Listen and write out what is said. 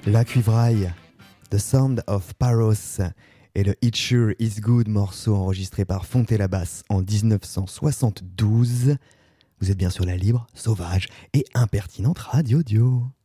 La Cuivraille, The Sound of Paros et le It Sure Is Good, morceau enregistré par Fonte-la-Basse en 1972. Vous êtes bien sur la libre, sauvage et impertinente Radio Dio.